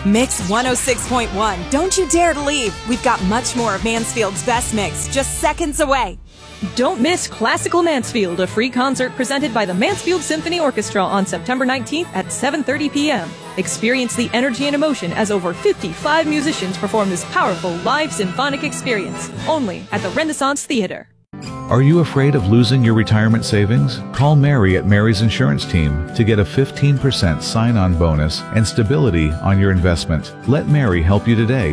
Mix 106.1. Don't you dare to leave. We've got much more of Mansfield's best mix just seconds away. Don't miss Classical Mansfield, a free concert presented by the Mansfield Symphony Orchestra on September 19th at 7:30 p.m. Experience the energy and emotion as over 55 musicians perform this powerful live symphonic experience, only at the Renaissance Theater. Are you afraid of losing your retirement savings? Call Mary at Mary's Insurance Team to get a 15% sign-on bonus and stability on your investment. Let Mary help you today.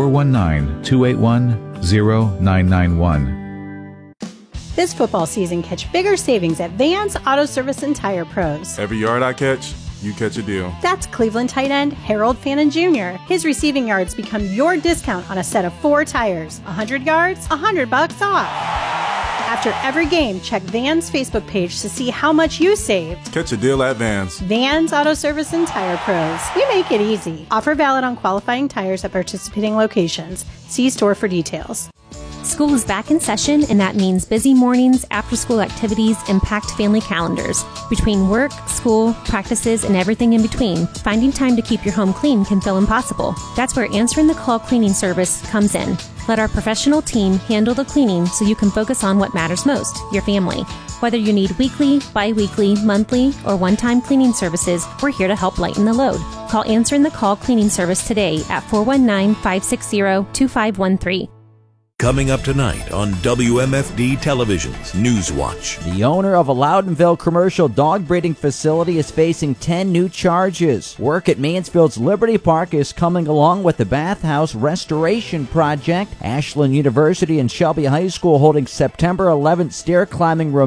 419-281-0991. This football season, catch bigger savings at Vans Auto Service and Tire Pros. Every yard I catch, you catch a deal. That's Cleveland tight end Harold Fannin Jr. His receiving yards become your discount on a set of 4 tires. 100 yards, $100 off. After every game, check Vans' Facebook page to see how much you saved. Catch a deal at Vans. Vans Auto Service and Tire Pros. We make it easy. Offer valid on qualifying tires at participating locations. See store for details. School is back in session, and that means busy mornings, after-school activities, and packed family calendars. Between work, school, practices, and everything in between, finding time to keep your home clean can feel impossible. That's where Answering the Call cleaning service comes in. Let our professional team handle the cleaning so you can focus on what matters most, your family. Whether you need weekly, bi-weekly, monthly, or one-time cleaning services, we're here to help lighten the load. Call Answering the Call cleaning service today at 419-560-2513. Coming up tonight on WMFD Television's Newswatch. The owner of a Loudonville commercial dog breeding facility is facing 10 new charges. Work at Mansfield's Liberty Park is coming along with the bathhouse restoration project. Ashland University and Shelby High School holding September 11th stair climbing